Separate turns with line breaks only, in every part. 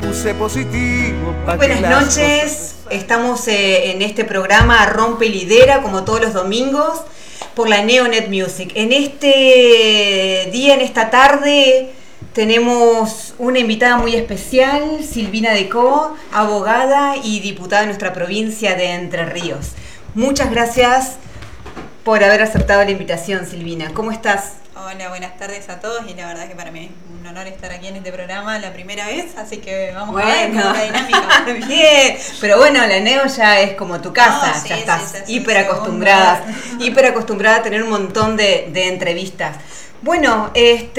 puse positivo.
Muy buenas noches, estamos en este programa Rompe y Lidera, como todos los domingos, por la Neonet Music. En este día, en esta tarde, tenemos una invitada muy especial, Silvina Decó, abogada y diputada de nuestra provincia de Entre Ríos. Muchas gracias por haber aceptado la invitación, Silvina. ¿Cómo estás?
Hola, buenas tardes a todos y la verdad que para mí es un honor estar aquí en este programa la primera vez, así que vamos a ver cómo es la dinámica.
Bien, pero bueno, la Neo ya es como tu casa,
sí,
ya estás
sí,
hiper acostumbrada a tener un montón de entrevistas. Bueno,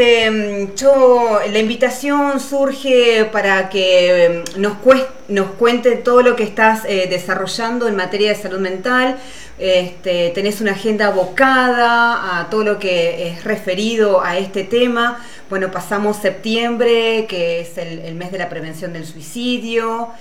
la invitación surge para que nos cuente todo lo que estás desarrollando en materia de salud mental. Tenés una agenda abocada a todo lo que es referido a este tema. Bueno, pasamos septiembre, que es el mes de la prevención del suicidio,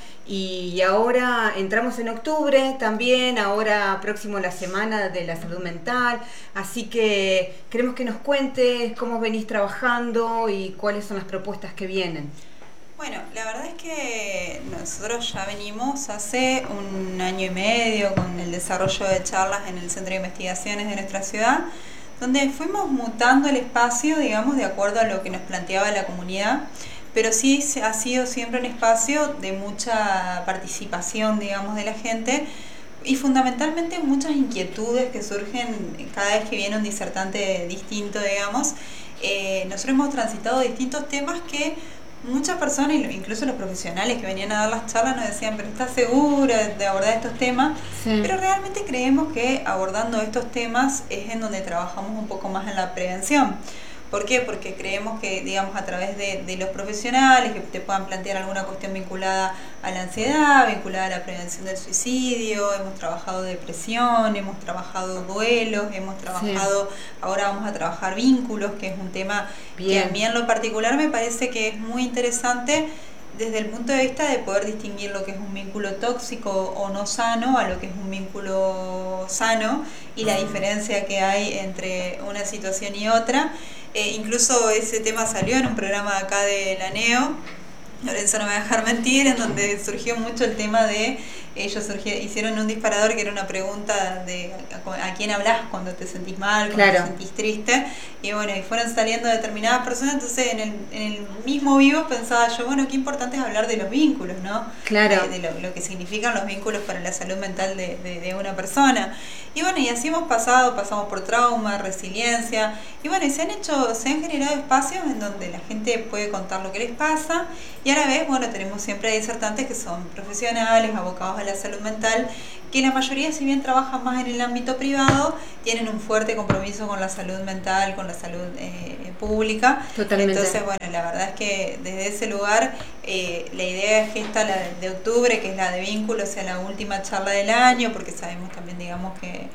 y ahora entramos en octubre también, ahora próximo la Semana de la Salud Mental, así que queremos que nos cuentes cómo venís trabajando y cuáles son las propuestas que vienen.
Bueno, la verdad es que nosotros ya venimos hace un año y medio con el desarrollo de charlas en el Centro de Investigaciones de nuestra ciudad, donde fuimos mutando el espacio, digamos, de acuerdo a lo que nos planteaba la comunidad, pero sí ha sido siempre un espacio de mucha participación, digamos, de la gente y fundamentalmente muchas inquietudes que surgen cada vez que viene un disertante distinto, digamos. Nosotros hemos transitado distintos temas que muchas personas, incluso los profesionales que venían a dar las charlas, nos decían, pero ¿estás segura de abordar estos temas? Sí. Pero realmente creemos que abordando estos temas es en donde trabajamos un poco más en la prevención. ¿Por qué? Porque creemos que, digamos, a través de los profesionales que te puedan plantear alguna cuestión vinculada a la ansiedad, vinculada a la prevención del suicidio, hemos trabajado depresión, hemos trabajado duelos, hemos trabajado, ahora vamos a trabajar vínculos, que es un tema que a mí en lo particular me parece que es muy interesante desde el punto de vista de poder distinguir lo que es un vínculo tóxico o no sano a lo que es un vínculo sano y la diferencia que hay entre una situación y otra. Incluso ese tema salió en un programa de acá de la NEO, Lorenzo no me va a dejar mentir, en donde surgió mucho el tema de, hicieron un disparador que era una pregunta de a quién hablas cuando te sentís mal, cuando te sentís triste, y bueno, y fueron saliendo determinadas personas, entonces en el mismo vivo pensaba yo, bueno, qué importante es hablar de los vínculos, ¿no?
Claro.
De lo que significan los vínculos para la salud mental de una persona. Y bueno, y así pasamos por trauma, resiliencia, y bueno, y se han generado espacios en donde la gente puede contar lo que les pasa, y a la vez, bueno, tenemos siempre disertantes que son profesionales, abocados a la salud mental, que la mayoría, si bien trabajan más en el ámbito privado, tienen un fuerte compromiso con la salud mental, con la salud pública.
Totalmente.
Entonces, bueno, la verdad es que desde ese lugar la idea es que esta, la de octubre, que es la de vínculos, sea la última charla del año, porque sabemos también, digamos, que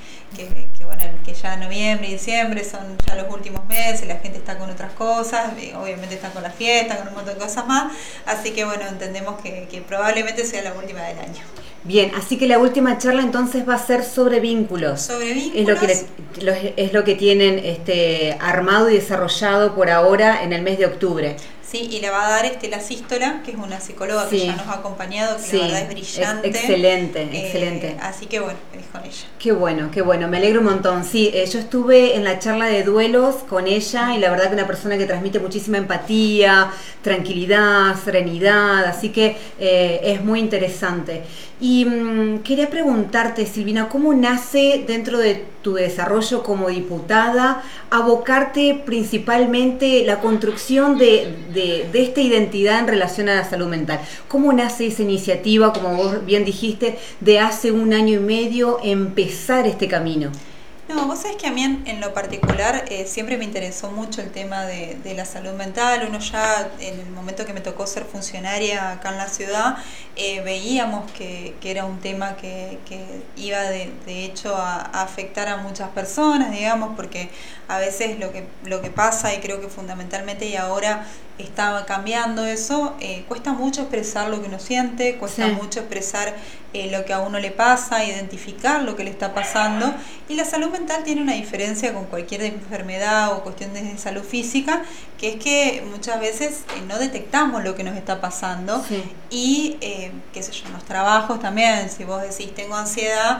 ya noviembre y diciembre son ya los últimos meses, la gente está con otras cosas, obviamente está con la fiesta, con un montón de cosas más, así que bueno, entendemos que probablemente sea la última del año.
Bien, así que la última charla entonces va a ser sobre vínculos.
Sobre vínculos.
Es lo que tienen armado y desarrollado por ahora en el mes de octubre.
Sí, y la va a dar la Sístola, que es una psicóloga que ya nos ha acompañado, que la verdad es brillante.
Excelente.
Así que bueno, es con ella.
Qué bueno, me alegro un montón. Sí, yo estuve en la charla de duelos con ella y la verdad que una persona que transmite muchísima empatía, tranquilidad, serenidad, así que es muy interesante. Y quería preguntarte, Silvina, ¿cómo nace dentro de tu desarrollo como diputada abocarte principalmente la construcción de esta identidad en relación a la salud mental? ¿Cómo nace esa iniciativa, como vos bien dijiste, de hace un año y medio empezar este camino?
No, vos sabés que a mí en lo particular siempre me interesó mucho el tema de la salud mental. Uno ya en el momento que me tocó ser funcionaria acá en la ciudad, veíamos que era un tema que iba de hecho a afectar a muchas personas, digamos, porque a veces lo que pasa, y creo que fundamentalmente y ahora está cambiando eso, cuesta mucho expresar lo que uno siente, cuesta mucho expresar lo que a uno le pasa, identificar lo que le está pasando, y la salud mental tiene una diferencia con cualquier enfermedad o cuestión de salud física, que es que muchas veces no detectamos lo que nos está pasando, y qué sé yo, en los trabajos también, si vos decís tengo ansiedad,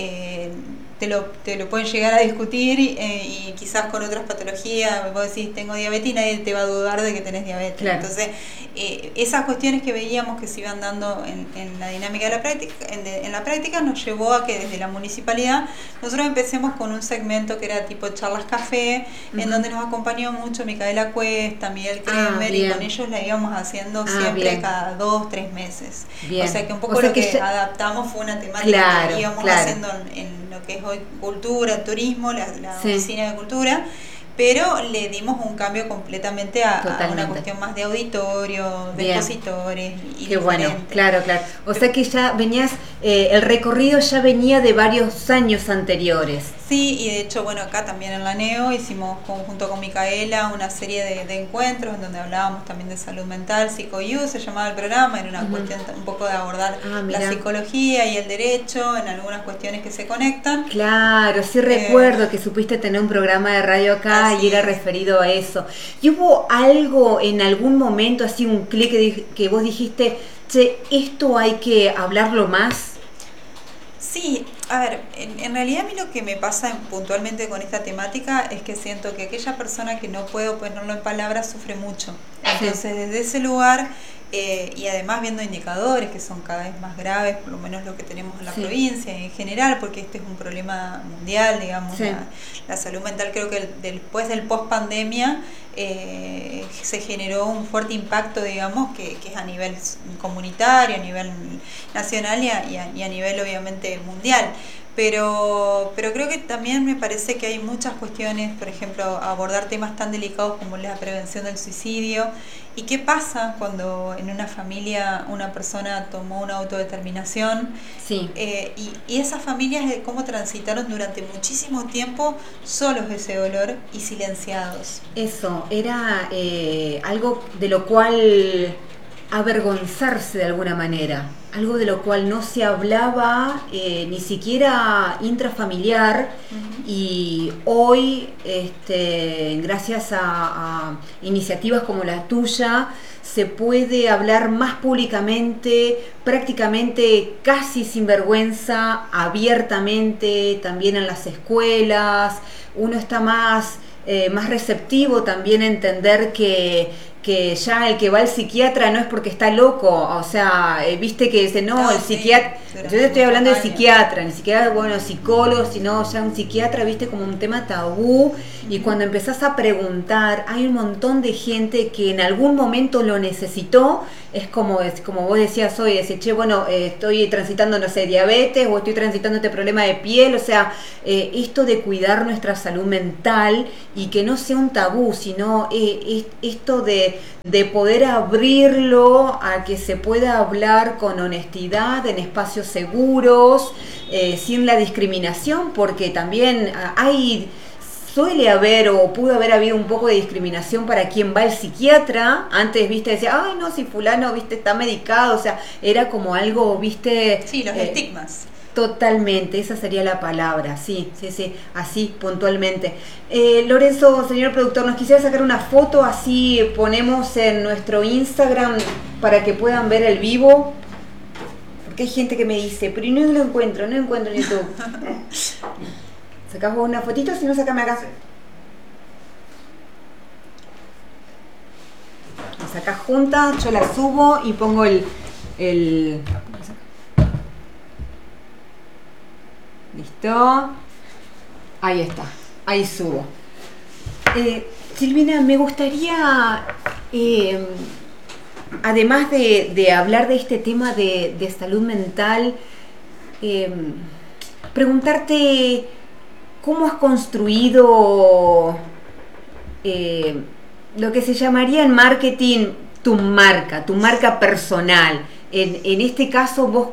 te lo pueden llegar a discutir, y quizás con otras patologías, vos decís tengo diabetes y nadie te va a dudar de que tenés diabetes. Claro. Entonces, esas cuestiones que veíamos que se iban dando en la dinámica de la práctica, en la práctica nos llevó a que desde la municipalidad nosotros empecemos con un segmento que era tipo charlas café, en donde nos acompañó mucho Micaela Cuesta, Miguel Kremer, y con ellos la íbamos haciendo siempre cada 2-3 meses. Bien. O sea que un poco lo que adaptamos fue una temática que íbamos haciendo en lo que es hoy cultura, turismo, la oficina de cultura, pero le dimos un cambio completamente a una cuestión más de auditorio, de expositores. Y
qué bueno, claro. O sea que ya venías, el recorrido ya venía de varios años anteriores.
Sí, y de hecho, bueno, acá también en la NEO hicimos junto con Micaela una serie de encuentros en donde hablábamos también de salud mental, PsicoU se llamaba el programa, era una cuestión un poco de abordar la psicología y el derecho en algunas cuestiones que se conectan.
Claro, sí recuerdo que supiste tener un programa de radio acá y era referido a eso. ¿Y hubo algo en algún momento, así un clic que vos dijiste, che, esto hay que hablarlo más?
Sí, a ver, en realidad a mí lo que me pasa puntualmente con esta temática es que siento que aquella persona que no puedo ponerlo en palabras sufre mucho. Entonces, desde ese lugar, y además viendo indicadores que son cada vez más graves, por lo menos lo que tenemos en la provincia en general, porque este es un problema mundial, digamos, la salud mental, creo que después del post-pandemia se generó un fuerte impacto, digamos, que es a nivel comunitario, a nivel nacional y a nivel obviamente mundial. Pero creo que también me parece que hay muchas cuestiones, por ejemplo, abordar temas tan delicados como la prevención del suicidio. ¿Y qué pasa cuando en una familia una persona tomó una autodeterminación? Y esas familias, cómo transitaron durante muchísimo tiempo solos ese dolor y silenciados.
Eso, era algo de lo cual avergonzarse de alguna manera, algo de lo cual no se hablaba ni siquiera intrafamiliar, y hoy gracias a iniciativas como la tuya se puede hablar más públicamente, prácticamente casi sin vergüenza, abiertamente, también en las escuelas. Uno está más receptivo también a entender que ya el que va al psiquiatra no es porque está loco, o sea, viste que dice, no, el psiquiatra, yo te estoy hablando de psiquiatra, ni siquiera, bueno, psicólogo, sino ya un psiquiatra, viste, como un tema tabú, y cuando empezás a preguntar, hay un montón de gente que en algún momento lo necesitó, es como vos decías hoy, decir, che, bueno, estoy transitando, no sé, diabetes, o estoy transitando este problema de piel, o sea, esto de cuidar nuestra salud mental, y que no sea un tabú, sino esto de poder abrirlo a que se pueda hablar con honestidad, en espacios seguros, sin la discriminación, porque también suele haber o pudo haber habido un poco de discriminación para quien va al psiquiatra. Antes, viste, decía, ay, no, si fulano, viste, está medicado, o sea, era como algo, viste...
Sí, los estigmas.
Totalmente, esa sería la palabra, sí, así puntualmente. Lorenzo, señor productor, ¿nos quisiera sacar una foto? Así ponemos en nuestro Instagram para que puedan ver el vivo. Porque hay gente que me dice, pero no lo encuentro en YouTube. ¿Sacamos una fotito? Si no, sacame acá. La sacás juntas, yo la subo y pongo el... ¿Listo? Ahí está, ahí subo. Silvina, me gustaría, además de hablar de este tema de salud mental, preguntarte cómo has construido lo que se llamaría en marketing tu marca personal. En este caso, vos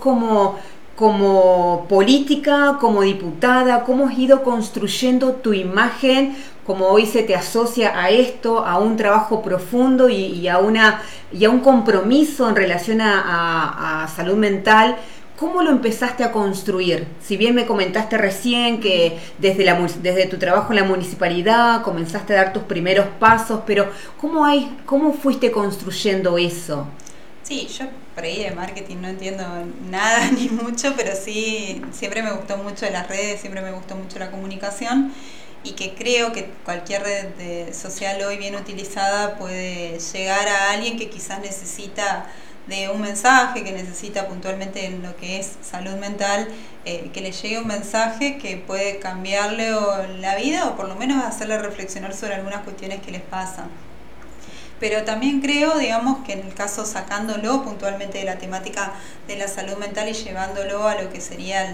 como política, como diputada, ¿cómo has ido construyendo tu imagen como hoy se te asocia a esto, a un trabajo profundo y a un compromiso en relación a salud mental. ¿Cómo lo empezaste a construir? Si bien me comentaste recién que desde tu trabajo en la municipalidad comenzaste a dar tus primeros pasos, pero ¿cómo fuiste construyendo eso?
Sí, yo por ahí de marketing no entiendo nada ni mucho, pero sí, siempre me gustó mucho las redes, siempre me gustó mucho la comunicación, y que creo que cualquier red social hoy bien utilizada puede llegar a alguien que quizás necesita de un mensaje, que necesita puntualmente en lo que es salud mental, que le llegue un mensaje que puede cambiarle la vida, o por lo menos hacerle reflexionar sobre algunas cuestiones que les pasan. Pero también creo, digamos, que en el caso sacándolo puntualmente de la temática de la salud mental y llevándolo a lo que sería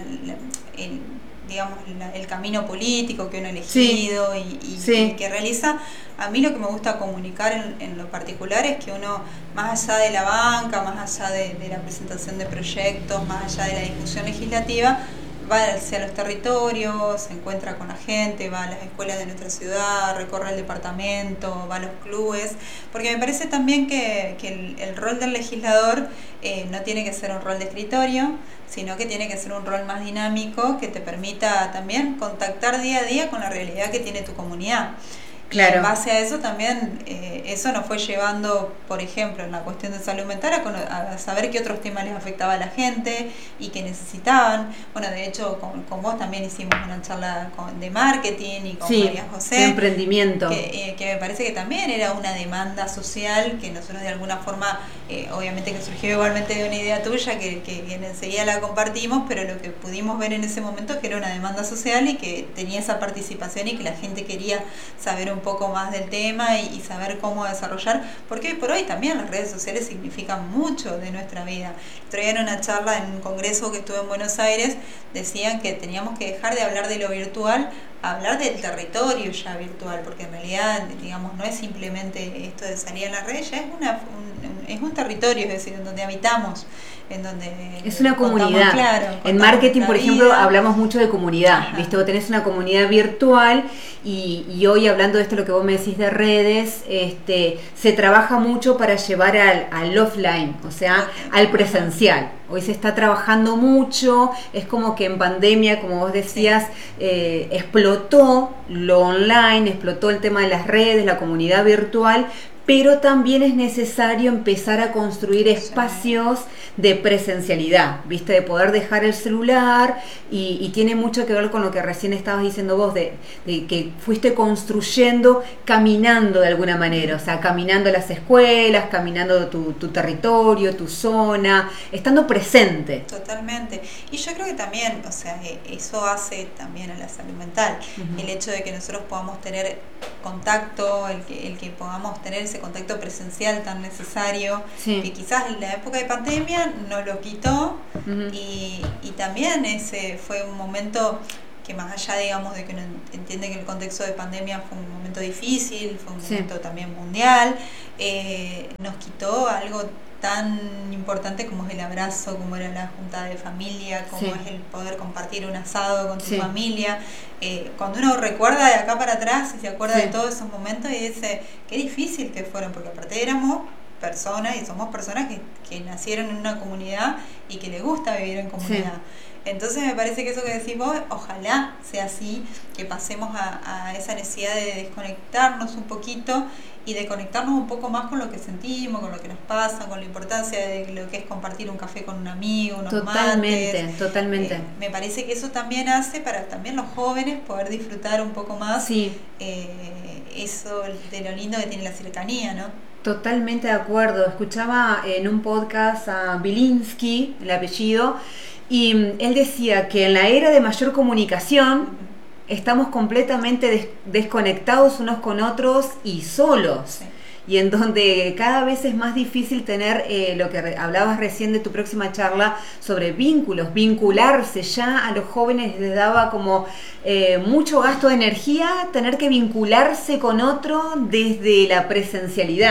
el camino político que uno ha elegido, y que realiza, a mí lo que me gusta comunicar en lo particular es que uno, más allá de la banca, más allá de la presentación de proyectos, más allá de la discusión legislativa, va hacia los territorios, se encuentra con la gente, va a las escuelas de nuestra ciudad, recorre el departamento, va a los clubes, porque me parece también que el rol del legislador no tiene que ser un rol de escritorio, sino que tiene que ser un rol más dinámico que te permita también contactar día a día con la realidad que tiene tu comunidad. Claro. Y en base a eso también, eso nos fue llevando, por ejemplo, en la cuestión de salud mental, a saber qué otros temas les afectaba a la gente y qué necesitaban. Bueno, de hecho, con vos también hicimos una charla de marketing, y con María José.
De emprendimiento.
Que me parece que también era una demanda social que nosotros de alguna forma, obviamente que surgió igualmente de una idea tuya, que enseguida la compartimos, pero lo que pudimos ver en ese momento es que era una demanda social y que tenía esa participación y que la gente quería saber un poco más del tema y saber cómo desarrollar, porque hoy por hoy también las redes sociales significan mucho de nuestra vida. Traían una charla en un congreso que estuve en Buenos Aires, decían que teníamos que dejar de hablar de lo virtual, hablar del territorio ya virtual, porque en realidad, digamos, no es simplemente esto de salir en las redes, ya es un territorio, es decir, en donde habitamos, en donde
es una comunidad. Claro, en marketing, por ejemplo, hablamos mucho de comunidad. ¿Viste? Vos tenés una comunidad virtual y hoy, hablando de esto, lo que vos me decís de redes, se trabaja mucho para llevar al offline, o sea, al presencial. Hoy se está trabajando mucho, es como que en pandemia, como vos decías, explotó lo online, explotó el tema de las redes, la comunidad virtual, pero también es necesario empezar a construir espacios de presencialidad, ¿viste? De poder dejar el celular, y tiene mucho que ver con lo que recién estabas diciendo vos, de que fuiste construyendo, caminando de alguna manera, o sea, caminando las escuelas, caminando tu territorio, tu zona, estando presente.
Totalmente. Y yo creo que también, o sea, eso hace también a la salud mental, el hecho de que nosotros podamos tener contacto, el que podamos tener ese contacto presencial tan necesario, que quizás en la época de pandemia no lo quitó, y también ese fue un momento que, más allá, digamos, de que uno entiende que el contexto de pandemia fue un momento difícil, fue un momento también mundial, nos quitó algo tan importante como es el abrazo, como era la junta de familia, como es el poder compartir un asado con tu familia. Cuando uno recuerda de acá para atrás y se acuerda de todos esos momentos y dice, qué difícil que fueron, porque aparte éramos personas y somos personas que nacieron en una comunidad y que les gusta vivir en comunidad. Entonces me parece que eso que decís vos, ojalá sea así, que pasemos a esa necesidad de desconectarnos un poquito y de conectarnos un poco más con lo que sentimos, con lo que nos pasa, con la importancia de lo que es compartir un café con un amigo, unos mates. Totalmente. Me parece que eso también hace para también los jóvenes poder disfrutar un poco más eso de lo lindo que tiene la cercanía, ¿no?
Totalmente de acuerdo. Escuchaba en un podcast a Bilinsky, el apellido, y él decía que en la era de mayor comunicación estamos completamente desconectados unos con otros y solos. Y en donde cada vez es más difícil tener lo que hablabas recién de tu próxima charla sobre vínculos, vincularse. Ya a los jóvenes les daba como mucho gasto de energía tener que vincularse con otro desde la presencialidad,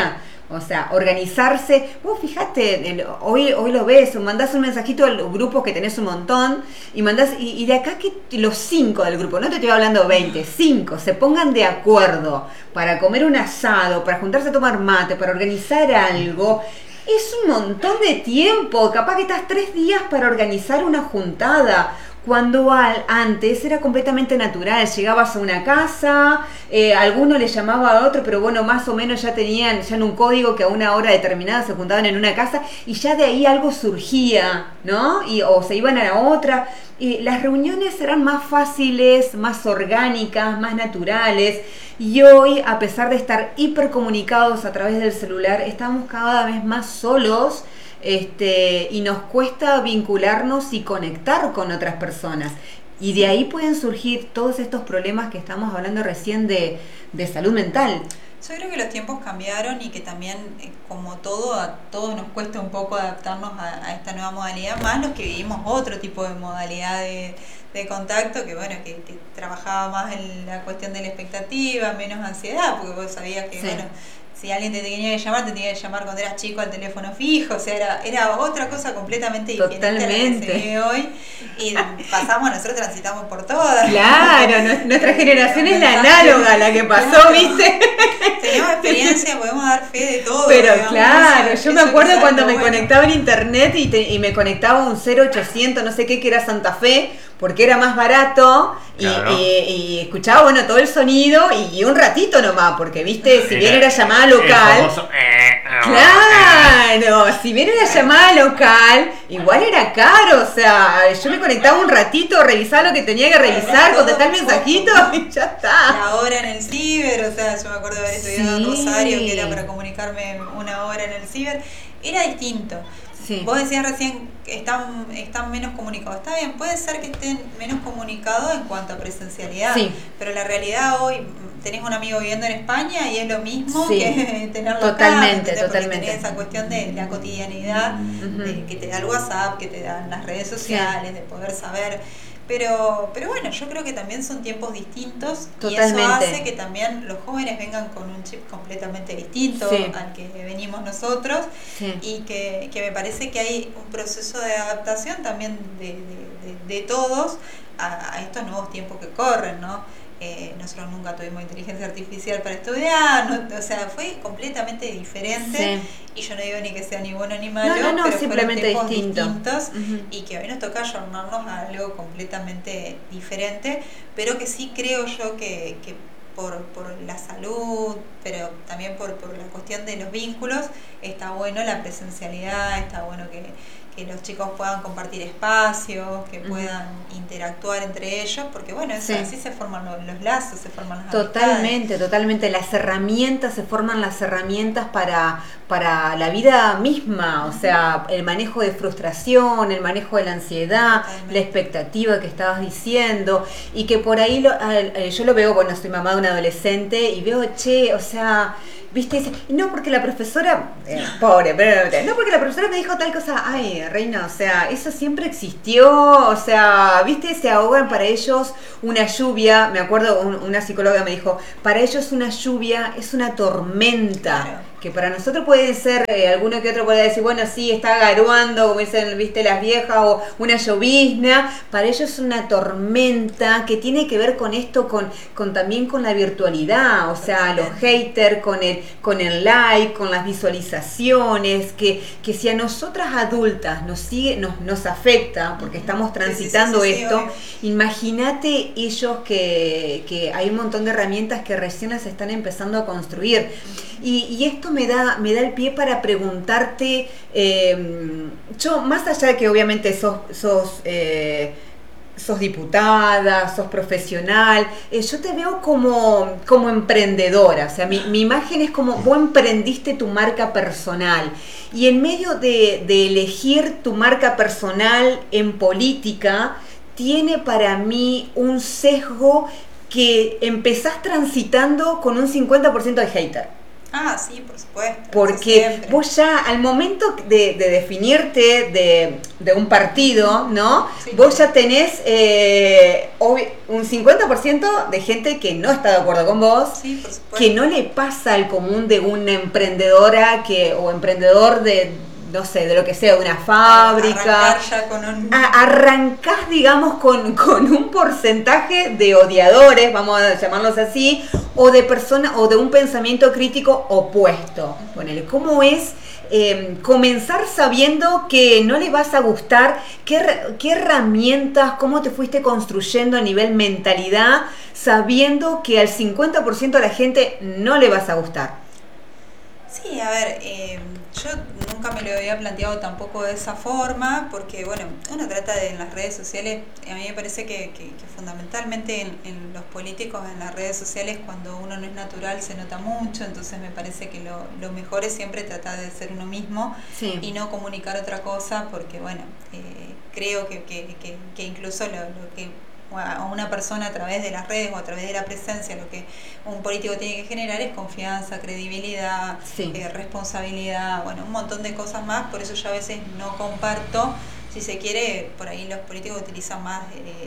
O sea, organizarse. Vos fijate, hoy lo ves, mandás un mensajito al grupo que tenés un montón y mandás, y de acá que los 5 del grupo, no te estoy hablando 20, 5, se pongan de acuerdo para comer un asado, para juntarse a tomar mate, para organizar algo. Es un montón de tiempo, capaz que estás 3 días para organizar una juntada. Cuando antes era completamente natural, llegabas a una casa, alguno le llamaba a otro, pero bueno, más o menos ya tenían ya en un código que a una hora determinada se juntaban en una casa y ya de ahí algo surgía, ¿no? O se iban a la otra. Y las reuniones eran más fáciles, más orgánicas, más naturales. Y hoy, a pesar de estar hipercomunicados a través del celular, estamos cada vez más solos. Y nos cuesta vincularnos y conectar con otras personas. Y de ahí pueden surgir todos estos problemas que estamos hablando recién de salud mental.
Yo creo que los tiempos cambiaron y que también, como todo, a todos nos cuesta un poco adaptarnos a esta nueva modalidad, más los que vivimos otro tipo de modalidad de contacto, que bueno, que trabajaba más en la cuestión de la expectativa, menos ansiedad, porque vos sabías que, sí, bueno, si alguien te tenía que llamar, te tenía que llamar cuando eras chico al teléfono fijo, o sea, era otra cosa completamente diferente a la que se vive hoy, y pasamos, nosotros transitamos por todas.
Claro, nuestra generación es la análoga, la que pasó, claro, ¿viste?
Tenemos experiencia, podemos dar fe de todo.
Pero digamos, claro, yo me acuerdo cuando me conectaba en internet y me conectaba un 0800, no sé qué, que era Santa Fe, porque era más barato, claro, y escuchaba, bueno, todo el sonido y un ratito nomás, porque, viste, si bien era llamada local, claro, si bien era llamada local, igual era caro, o sea, yo me conectaba un ratito, revisaba lo que tenía que revisar, contestar el mensajito y ya está.
La hora en el ciber, o sea, yo me acuerdo de haber estudiado en Rosario, que era para comunicarme una hora en el ciber, era distinto. Sí. Vos decías recién que están menos comunicados. Está bien, puede ser que estén menos comunicados en cuanto a presencialidad, sí, pero la realidad hoy, tenés un amigo viviendo en España y es lo mismo, sí, que tenerlo
totalmente,
acá,
totalmente.
Porque tenés esa cuestión de la cotidianidad, de que te da el WhatsApp, que te dan las redes sociales, sí, de poder saber. Pero bueno, yo creo que también son tiempos distintos. Totalmente. Y eso hace que también los jóvenes vengan con un chip completamente distinto, sí, al que venimos nosotros, sí, y que me parece que hay un proceso de adaptación también de todos a estos nuevos tiempos que corren, ¿no? Nosotros nunca tuvimos inteligencia artificial para estudiar, ¿no? O sea, fue completamente diferente, sí, y yo no digo ni que sea ni bueno ni malo,
no,
pero
simplemente
fueron tiempos
distintos,
y que hoy nos toca ayornarnos a algo completamente diferente, pero que sí creo yo que por la salud, pero también por la cuestión de los vínculos, está bueno la presencialidad, está bueno que los chicos puedan compartir espacios, que puedan interactuar entre ellos, porque bueno, sí, así se forman los lazos, se forman las amistades.
Totalmente, las herramientas, se forman las herramientas para la vida misma, o sea, el manejo de frustración, el manejo de la ansiedad, totalmente, la expectativa que estabas diciendo, y que por ahí yo lo veo, bueno, soy mamá de un adolescente, y veo, o sea, viste, dice, no porque la profesora, pobre, pero no porque la profesora me dijo tal cosa, ay, reina, o sea, eso siempre existió, o sea, viste, se ahogan para ellos una lluvia, me acuerdo, una psicóloga me dijo, para ellos una lluvia es una tormenta. Claro. Que para nosotros puede ser, alguno que otro puede decir, bueno, sí, está garuando, como dicen, viste, las viejas, o una llovizna. Para ellos es una tormenta que tiene que ver con esto, también con la virtualidad, o sea, los haters, con el like, con las visualizaciones, que si a nosotras adultas nos afecta, porque estamos transitando esto, imagínate ellos que hay un montón de herramientas que recién las están empezando a construir. Y esto me da el pie para preguntarte, yo, más allá de que obviamente sos diputada, sos profesional, yo te veo como emprendedora, o sea, mi imagen es como vos emprendiste tu marca personal, y en medio de elegir tu marca personal en política, tiene para mí un sesgo que empezás transitando con un 50% de hater.
Ah, sí, por supuesto.
Porque vos ya al momento de definirte de un partido, ¿no? Sí. Vos ya tenés un 50% de gente que no está de acuerdo con vos,
sí, por supuesto.
Que no le pasa al común de una emprendedora o emprendedor no sé, de lo que sea, de una fábrica. Arrancás, digamos, con un porcentaje de odiadores, vamos a llamarlos así, o de personas, o de un pensamiento crítico opuesto. Ponele, ¿cómo es comenzar sabiendo que no le vas a gustar? ¿Qué herramientas, cómo te fuiste construyendo a nivel mentalidad, sabiendo que al 50% de la gente no le vas a gustar?
Sí, a ver, yo nunca me lo había planteado tampoco de esa forma, porque bueno, uno trata en las redes sociales, a mí me parece que fundamentalmente en los políticos, en las redes sociales, cuando uno no es natural se nota mucho, entonces me parece que lo mejor es siempre tratar de ser uno mismo, sí, y no comunicar otra cosa, porque bueno, creo que incluso lo que a una persona a través de las redes o a través de la presencia, lo que un político tiene que generar es confianza, credibilidad, sí, responsabilidad, bueno, un montón de cosas más. Por eso yo a veces no comparto, si se quiere, por ahí los políticos utilizan más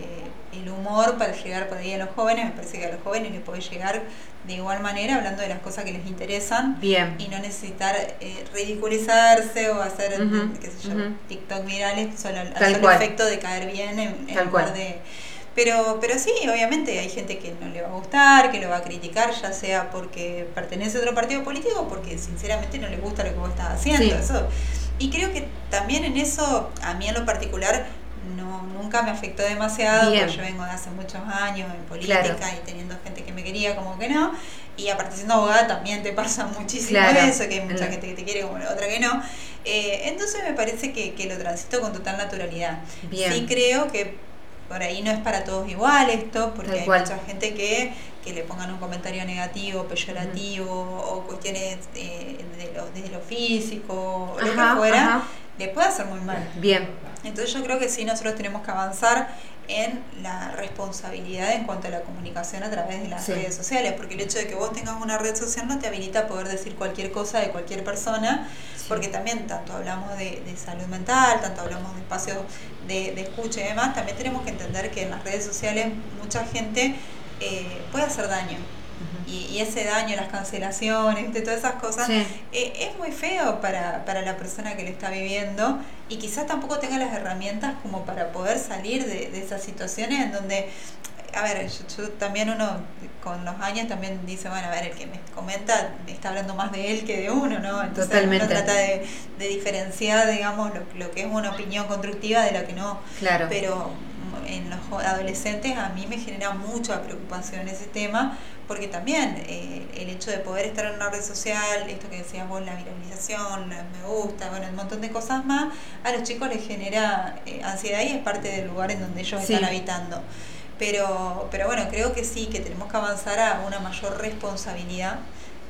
el humor para llegar por ahí a los jóvenes. Me parece que a los jóvenes les puede llegar de igual manera hablando de las cosas que les interesan. Bien. Y no necesitar ridiculizarse o hacer, qué sé yo, TikTok virales solo al solo efecto de caer bien en lugar de... Pero sí, obviamente hay gente que no le va a gustar, que lo va a criticar, ya sea porque pertenece a otro partido político o porque sinceramente no le gusta lo que vos estás haciendo. Sí. Eso. Y creo que también en eso, a mí en lo particular, nunca me afectó demasiado, porque yo vengo de hace muchos años en política, claro, y teniendo gente que me quería como que no. Y aparte siendo abogada también te pasa muchísimo, claro, eso, que hay mucha gente que te quiere como la otra que no. Entonces me parece que lo transito con total naturalidad. Bien. Sí creo que por ahí no es para todos igual esto, porque hay mucha gente que le pongan un comentario negativo, peyorativo, o cuestiones desde lo físico, o lo que fuera, le puede hacer muy mal. Bien. Entonces yo creo que sí, nosotros tenemos que avanzar en la responsabilidad en cuanto a la comunicación a través de las redes sociales, porque el hecho de que vos tengas una red social no te habilita a poder decir cualquier cosa de cualquier persona, porque también tanto hablamos de salud mental, tanto hablamos de espacios de escucha y demás, también tenemos que entender que en las redes sociales mucha gente puede hacer daño. Y ese daño, las cancelaciones, todas esas cosas, es muy feo para la persona que lo está viviendo, y quizás tampoco tenga las herramientas como para poder salir de esas situaciones en donde, a ver, yo también, uno con los años también dice, bueno, a ver, el que me comenta me está hablando más de él que de uno, ¿no? Entonces totalmente. Uno trata de diferenciar, digamos, lo que es una opinión constructiva de la que no. Claro. Pero en los adolescentes a mí me genera mucha preocupación ese tema, porque también el hecho de poder estar en una red social, esto que decías vos, la viralización, los me gusta, bueno, un montón de cosas más, a los chicos les genera ansiedad, y es parte del lugar en donde ellos están habitando. Pero bueno, creo que sí, que tenemos que avanzar a una mayor responsabilidad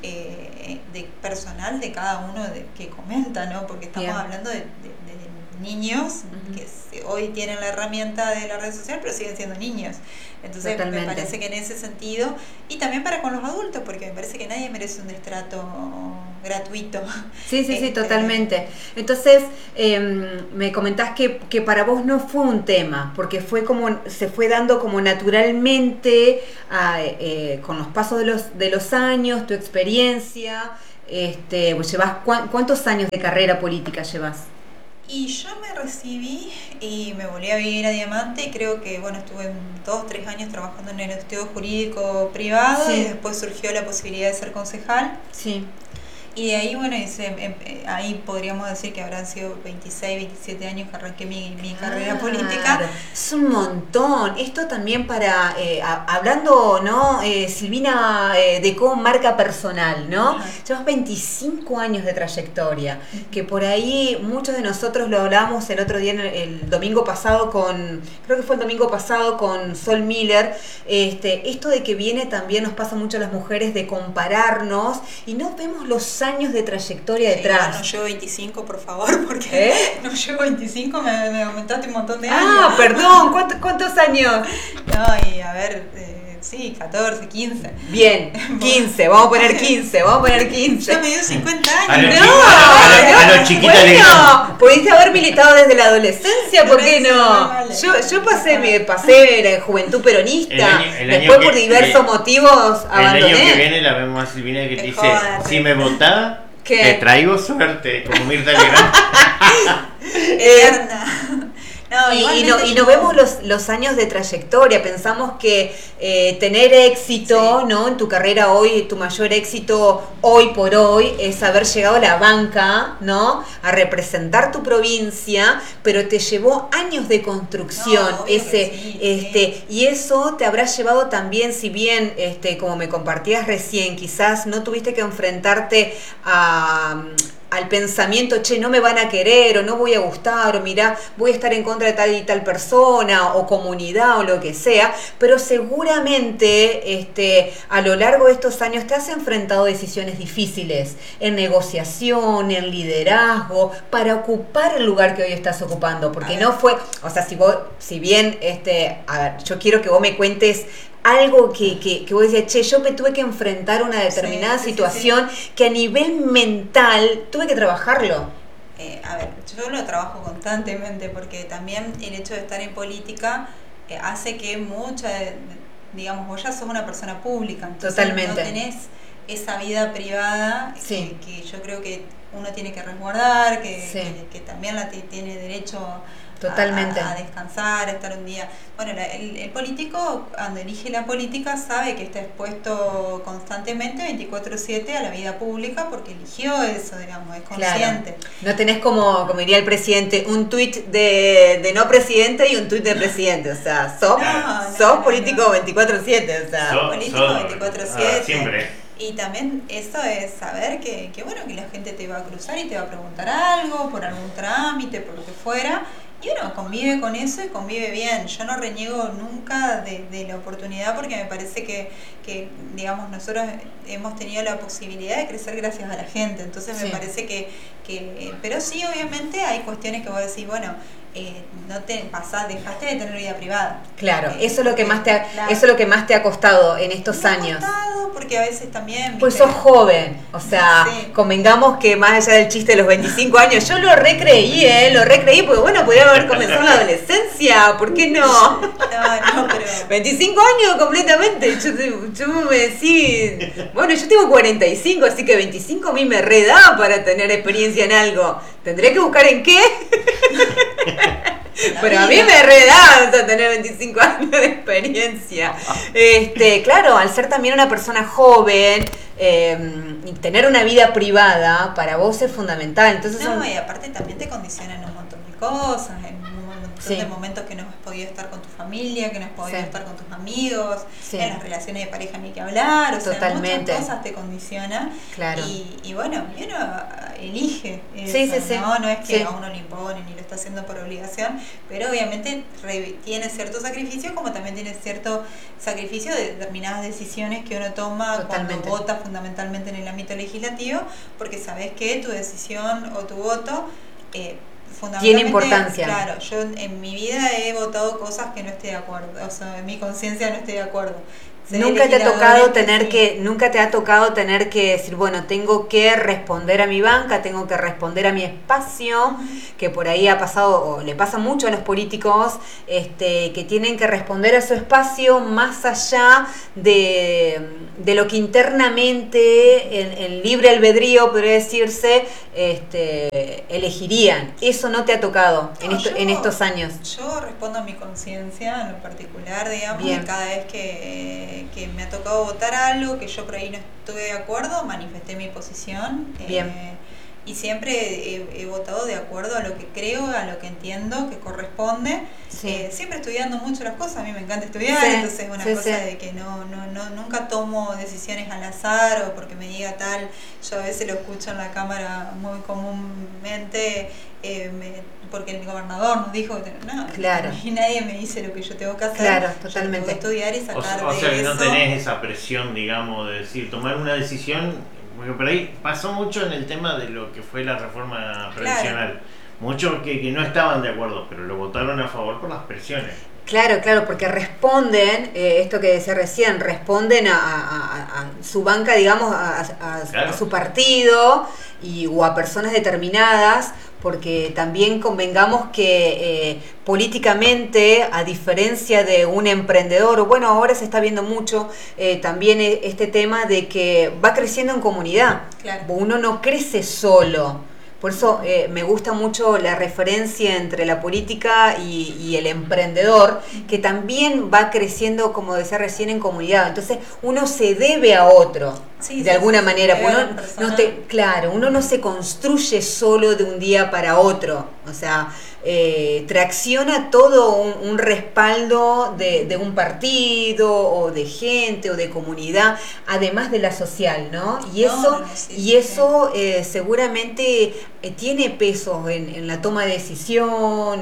de personal de cada uno que comenta, ¿no? Porque estamos hablando de niños que hoy tienen la herramienta de la red social, pero siguen siendo niños. Entonces totalmente. Me parece que en ese sentido, y también para con los adultos, porque me parece que nadie merece un destrato gratuito. Sí, totalmente. Entonces, me comentás que para vos no fue un tema, porque se fue dando como naturalmente con los pasos de los años, tu experiencia. Llevas ¿cuántos años de carrera política llevas? Y yo me recibí y me volví a vivir a Diamante, y creo que, bueno, estuve 2-3 años trabajando en el estudio jurídico privado, y después surgió la posibilidad de ser concejal. Sí. Y de ahí, bueno, ahí podríamos decir que habrán sido 26, 27 años que arranqué mi carrera política. Es un montón. Esto también para, hablando, ¿no? Silvina, de cómo marca personal, ¿no? Llevas 25 años de trayectoria, que por ahí muchos de nosotros lo hablábamos el otro día, el domingo pasado creo que fue el domingo pasado con Sol Miller, esto de que viene también, nos pasa mucho a las mujeres, de compararnos, y no vemos los años de trayectoria detrás. No llevo 25, por favor, porque no llevo 25, me aumentaste un montón de años. Ah, perdón, ¿cuántos años? No, y a ver, sí, 14, 15.
Bien, 15, vamos a poner 15, vamos a poner 15.
Yo me dio 50
A
años.
los
No,
a los chiquitos le
bueno, pudiste haber militado desde la adolescencia, ¿por qué
Me
no?
parece
Yo pasé la juventud peronista,
El año
después
que-
por diversos motivos
El año que
abandoné.
viene la vemos a Silvina que te dice,
Jódate.
si me votás,
¿Qué?
te traigo suerte, como Mirta Legrand.
Eterna. No,
Y
igualmente
nos vemos los años de trayectoria, pensamos que tener éxito,
Sí.
¿no? En tu carrera hoy, tu mayor éxito hoy por hoy es haber llegado a la banca, ¿no? A representar tu provincia, pero te llevó años de construcción,
No, obvio que sí,
y eso te habrá llevado también, si bien, como me compartías recién, quizás no tuviste que enfrentarte al pensamiento, che, no me van a querer, o no voy a gustar, o mirá, voy a estar en contra de tal y tal persona, o comunidad, o lo que sea, pero seguramente a lo largo de estos años te has enfrentado a decisiones difíciles, en negociación, en liderazgo, para ocupar el lugar que hoy estás ocupando, porque no fue, o sea, si bien, a ver, yo quiero que vos me cuentes algo que vos decías, che, yo me tuve que enfrentar a una determinada situación que a nivel mental tuve que trabajarlo.
A ver, yo lo trabajo constantemente porque también el hecho de estar en política hace que digamos, vos ya sos una persona pública, entonces
Totalmente.
no tenés esa vida privada
Sí.
que yo creo que uno tiene que resguardar,
Sí.
que también tiene derecho
Totalmente.
a descansar, a estar un día. Bueno, el político, cuando elige la política, sabe que está expuesto constantemente 24/7 a la vida pública porque eligió eso, digamos, es consciente.
Claro. No tenés como diría el presidente, un tuit de no presidente y un tuit de presidente. O sea, sos
No,
político
no.
24/7. O sea,
Político 24/7.
Siempre.
Y también eso es saber que bueno, que la gente te va a cruzar y te va a preguntar algo, por algún trámite, por lo que fuera. Y uno convive con eso y convive bien. Yo no reniego nunca de la oportunidad porque me parece que, digamos, nosotros hemos tenido la posibilidad de crecer gracias a la gente. Entonces me parece que pero sí, obviamente hay cuestiones que vos decís, bueno, no te dejaste de tener vida privada.
claro, eso es lo que más te
claro.
eso es lo que más te ha costado en estos
Me ha
años.
costado porque a veces también...
Pues
¿viste?
sos joven, o sea,
Sí.
convengamos que más allá del chiste de los 25 años, yo lo recreí porque bueno, podría haber comenzado en la adolescencia, ¿por qué no?
No, pero...
25 años completamente, yo me decís, bueno, yo tengo 45, así que 25 a mí me reda para tener experiencia en algo, tendré que buscar en qué, pero a mí me reda tener 25 años de experiencia. Claro, al ser también una persona joven, y tener una vida privada para vos es fundamental. Entonces
No, y aparte también te condicionan un montón de cosas, en un montón
Sí.
de momentos que no has podido estar con tu familia, que no has podido
Sí.
estar con tus amigos,
Sí.
en las relaciones de pareja ni que hablar, o
Totalmente.
sea, muchas cosas te condicionan.
Claro.
Y bueno, y uno elige eso,
Sí, sí, sí.
¿no? No es que
Sí.
a uno le imponen ni lo está haciendo por obligación, pero obviamente tiene cierto sacrificio, como también tiene cierto sacrificio de determinadas decisiones que uno toma
Totalmente.
cuando vota fundamentalmente en el ámbito legislativo, porque sabes que tu decisión o tu voto fundamentalmente,
tiene importancia.
Claro, yo en mi vida he votado cosas que no estoy de acuerdo, o sea, en mi conciencia no estoy de acuerdo. Ser
Nunca te ha tocado
legisladores,
nunca te ha tocado tener que decir, bueno, tengo que responder a mi banca, tengo que responder a mi espacio, que por ahí ha pasado, o le pasa mucho a los políticos, que tienen que responder a su espacio más allá de lo que internamente, en libre albedrío, podría decirse, elegirían. Eso no te ha tocado en estos años.
Yo respondo a mi conciencia en lo particular, digamos,
Bien.
y cada vez que me ha tocado votar algo que yo por ahí no estuve de acuerdo, manifesté mi posición.
Bien.
Y siempre he votado de acuerdo a lo que creo, a lo que entiendo que corresponde.
Sí.
Siempre estudiando mucho las cosas, a mí me encanta estudiar,
Sí,
entonces es una
sí,
cosa
sí.
de que nunca tomo decisiones al azar o porque me diga tal. Yo a veces lo escucho en la cámara muy comúnmente, porque el gobernador nos dijo que no,
Claro.
y nadie me dice lo que yo tengo que hacer.
Claro,
Yo
totalmente.
tengo que estudiar y sacar
O sea
de
que no
eso.
tenés esa presión, digamos, de decir, tomar una decisión, porque por ahí pasó mucho en el tema de lo que fue la reforma previsional. muchos que no estaban de acuerdo, pero lo votaron a favor por las presiones.
Claro, claro, porque responden, esto que decía recién, responden a su banca, digamos,
Claro.
a su partido o a personas determinadas, porque también convengamos que políticamente, a diferencia de un emprendedor, o bueno, ahora se está viendo mucho también este tema de que va creciendo en comunidad.
Claro.
Uno no crece solo. Por eso me gusta mucho la referencia entre la política y el emprendedor, que también va creciendo, como decía recién, en comunidad. Entonces uno se debe a otro,
Sí,
de alguna manera.
debe a la
Uno
persona.
claro, uno no se construye solo de un día para otro. O sea, tracciona todo un respaldo de un partido o de gente o de comunidad, además de la social, ¿no? Y eso,
Sí,
eso seguramente tiene peso en la toma de decisión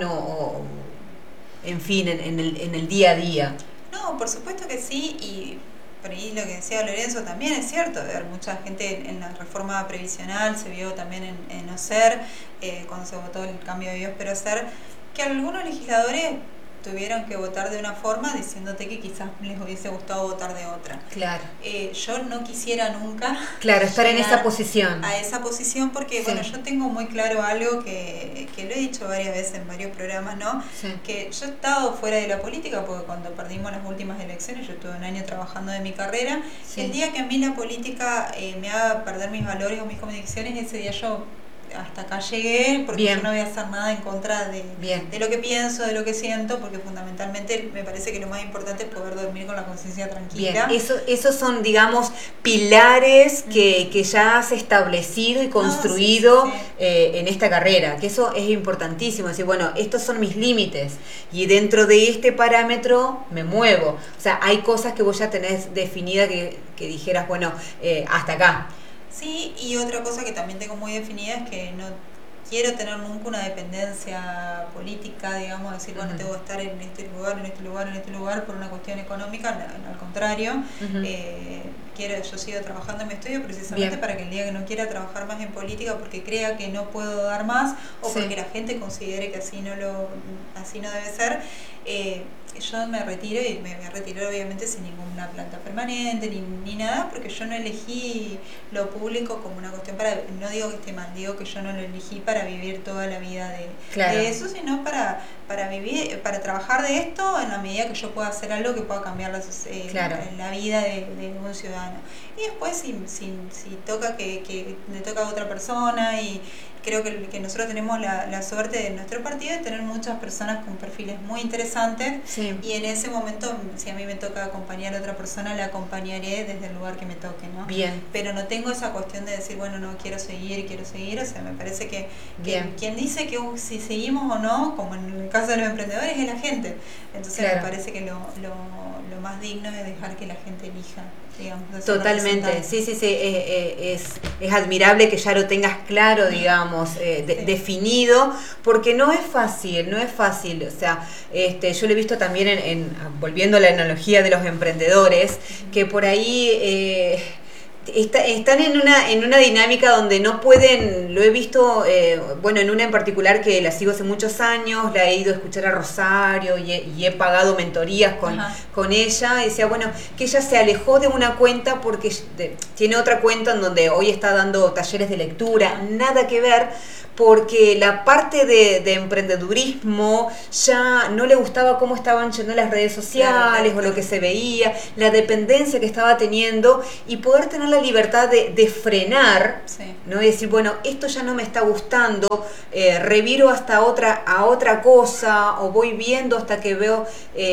en fin, en el día a día.
No, por supuesto que sí, y por ahí lo que decía Lorenzo también es cierto. Mucha gente en la reforma previsional se vio también en OSER, cuando se votó el cambio de Biosfera OSER, que algunos legisladores tuvieron que votar de una forma diciéndote que quizás les hubiese gustado votar de otra.
Claro.
Yo no quisiera nunca
estar en esa posición.
A esa posición porque, bueno, yo tengo muy claro algo que lo he dicho varias veces en varios programas, ¿no?
Sí.
Que yo he estado fuera de la política porque cuando perdimos las últimas elecciones, yo estuve un año trabajando de mi carrera.
Sí.
El día que a mí la política me haga perder mis valores o mis convicciones, ese día yo hasta acá llegué, porque
Bien.
yo no voy a hacer nada en contra de lo que pienso, de lo que siento, porque fundamentalmente me parece que lo más importante es poder dormir con la conciencia tranquila.
Bien, esos son, digamos, pilares que ya has establecido y construido
sí.
en esta carrera, que eso es importantísimo, decir, bueno, estos son mis límites y dentro de este parámetro me muevo. O sea, hay cosas que vos ya tenés definida que dijeras, bueno, hasta acá.
Sí, y otra cosa que también tengo muy definida es que no quiero tener nunca una dependencia política, digamos, decir, bueno, tengo que estar en este lugar, en este lugar, en este lugar por una cuestión económica. Al contrario, yo sigo trabajando en mi estudio precisamente para que el día que no quiera trabajar más en política porque crea que no puedo dar más o porque la gente considere que así no debe ser, yo me retiro, y me voy a retirar obviamente sin ninguna planta permanente ni nada, porque yo no elegí lo público como una cuestión no digo que esté mal, digo que yo no lo elegí para vivir toda la vida de eso, sino para vivir, para trabajar de esto en la medida que yo pueda hacer algo que pueda cambiar la vida de un ciudadano. Y después si toca que le toca a otra persona, y creo que nosotros tenemos la suerte de nuestro partido de tener muchas personas con perfiles muy interesantes, y en ese momento, si a mí me toca acompañar a otra persona, la acompañaré desde el lugar que me toque, ¿no?
Bien.
Pero no tengo esa cuestión de decir, bueno, no, quiero seguir, o sea, me parece que quien dice que si seguimos o no, como en el caso de los emprendedores, es la gente. Entonces me parece que lo más digno es dejar que la gente elija, digamos.
Totalmente, sí, es admirable que ya lo tengas claro, digamos, definido, porque no es fácil, o sea, yo lo he visto también volviendo a la analogía de los emprendedores, que por ahí están en una dinámica donde no pueden, lo he visto, bueno, en una en particular que la sigo hace muchos años, la he ido a escuchar a Rosario y he pagado mentorías con ella, y decía, bueno, que ella se alejó de una cuenta porque tiene otra cuenta en donde hoy está dando talleres de lectura, nada que ver, porque la parte de emprendedurismo ya no le gustaba cómo estaban yendo las redes sociales o lo que se veía, la dependencia que estaba teniendo, y poder tener la libertad de frenar, ¿no? Y decir, bueno, esto ya no me está gustando, reviro hasta a otra cosa, o voy viendo hasta que veo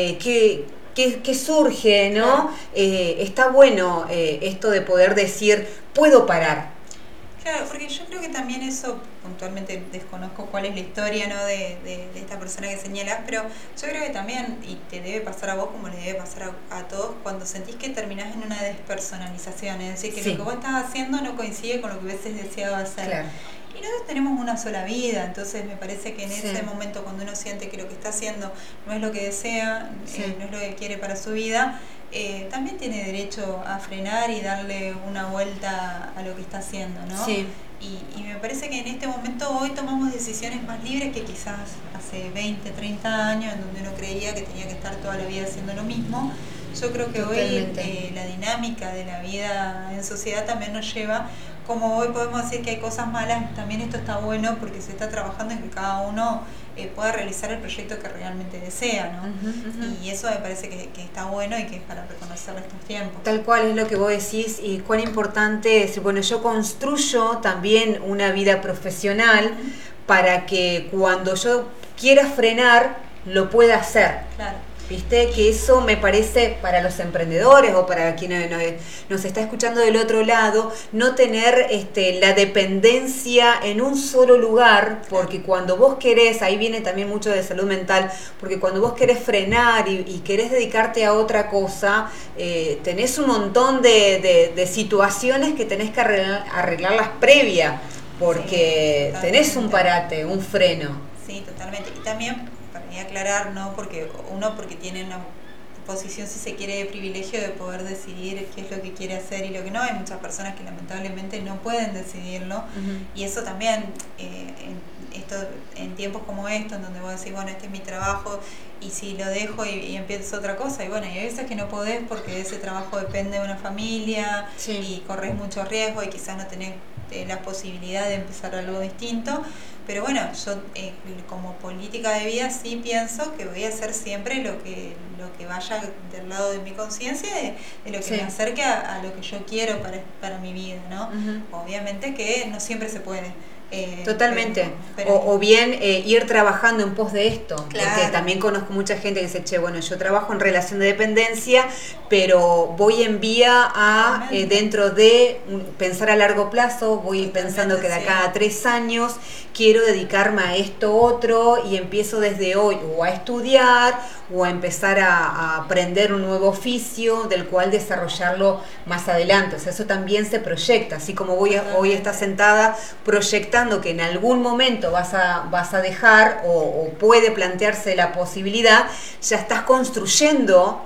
que surge, ¿no? Está bueno esto de poder decir, puedo parar.
Claro, porque yo creo que también eso, puntualmente desconozco cuál es la historia, ¿no?, de esta persona que señalas, pero yo creo que también, y te debe pasar a vos como le debe pasar a todos, cuando sentís que terminás en una despersonalización, es decir, que lo que vos estás haciendo no coincide con lo que hubieses deseado hacer.
Claro.
Y nosotros tenemos una sola vida, entonces me parece que en ese momento, cuando uno siente que lo que está haciendo no es lo que desea, no es lo que quiere para su vida, también tiene derecho a frenar y darle una vuelta a lo que está haciendo, ¿no? Y me parece que en este momento hoy tomamos decisiones más libres que quizás hace 20, 30 años, en donde uno creía que tenía que estar toda la vida haciendo lo mismo. Yo creo que
Totalmente.
hoy la dinámica de la vida en sociedad también nos lleva, como hoy podemos decir que hay cosas malas, también esto está bueno porque se está trabajando en que cada uno pueda realizar el proyecto que realmente desea, ¿no? Y eso me parece que está bueno y que es para reconocerlo estos tiempos.
Tal cual es lo que vos decís y cuán importante es, bueno, yo construyo también una vida profesional para que cuando yo quiera frenar, lo pueda hacer.
Claro.
¿Viste? Que eso me parece para los emprendedores o para quienes nos está escuchando del otro lado, no tener la dependencia en un solo lugar, porque cuando vos querés, ahí viene también mucho de salud mental, porque cuando vos querés frenar y querés dedicarte a otra cosa, tenés un montón de situaciones que tenés que arreglarlas previa, porque
sí,
tenés un parate, un freno.
Sí, totalmente. Y también para aclarar, ¿no? Porque tiene una posición, si se quiere, de privilegio de poder decidir qué es lo que quiere hacer y lo que no. Hay muchas personas que lamentablemente no pueden decidirlo. Y eso también, en tiempos como estos, en donde vos decís, bueno, este es mi trabajo y si lo dejo y empiezo otra cosa. Y bueno, y hay veces que no podés porque de ese trabajo depende de una familia y corres mucho riesgo y quizás no tenés la posibilidad de empezar algo distinto. Pero bueno, yo como política de vida sí pienso que voy a hacer siempre lo que vaya del lado de mi conciencia, de lo que me acerque a lo que yo quiero para mi vida, ¿no? Obviamente que no siempre se puede.
Totalmente.
Pero
o bien ir trabajando en pos de esto.
Claro.
Porque también conozco mucha gente que dice, che, bueno, yo trabajo en relación de dependencia, pero voy en vía a dentro de pensar a largo plazo, voy pensando que de acá a 3 años quiero dedicarme a esto otro y empiezo desde hoy o a estudiar o a empezar a aprender un nuevo oficio del cual desarrollarlo más adelante. O sea, eso también se proyecta, así como hoy estás sentada proyectando que en algún momento vas a dejar o puede plantearse la posibilidad, ya estás construyendo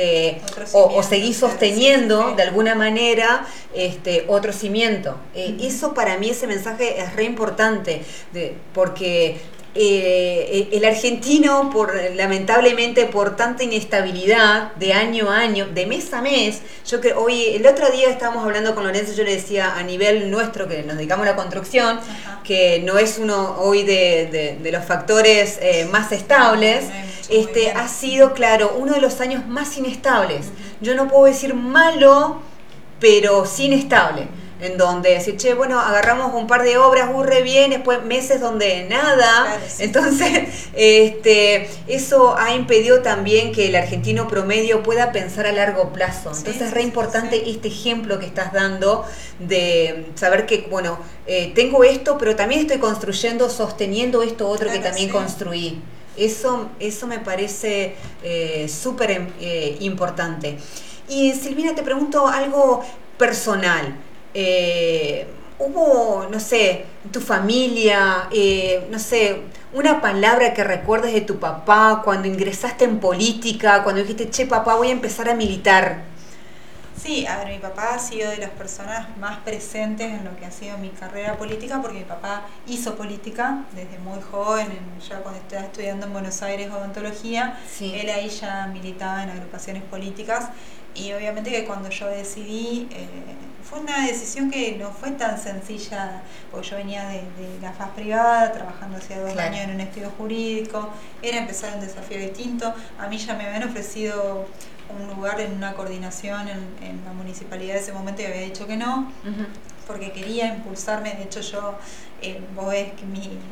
o seguís sosteniendo de alguna manera otro cimiento. Eso para mí, ese mensaje es re importante, porque el argentino, lamentablemente por tanta inestabilidad de año a año, de mes a mes, yo creo, el otro día estábamos hablando con Lorenzo, yo le decía a nivel nuestro, que nos dedicamos a la construcción, que no es uno hoy de los factores más estables, ha sido, claro, uno de los años más inestables. Yo no puedo decir malo, pero sí inestable. En donde decir, che, bueno, agarramos un par de obras, re bien, después meses donde nada. Claro, sí. Entonces, eso ha impedido también que el argentino promedio pueda pensar a largo plazo. Entonces, es re importante este ejemplo que estás dando de saber que, bueno, tengo esto, pero también estoy construyendo, sosteniendo esto otro que también construí. Eso me parece súper importante. Y Silvina, te pregunto algo personal. ¿Hubo, no sé, en tu familia, no sé, una palabra que recuerdes de tu papá cuando ingresaste en política, cuando dijiste, che, papá, voy a empezar a militar?
Sí, a ver, mi papá ha sido de las personas más presentes en lo que ha sido mi carrera política, porque mi papá hizo política desde muy joven, ya cuando estaba estudiando en Buenos Aires odontología, él ahí ya militaba en agrupaciones políticas, y obviamente que cuando yo decidí, fue una decisión que no fue tan sencilla, porque yo venía de la faz privada, trabajando hacía 2 años en un estudio jurídico, era empezar un desafío distinto. A mí ya me habían ofrecido un lugar en una coordinación en la municipalidad de ese momento y había dicho que no, porque quería impulsarme. De hecho, yo, vos ves que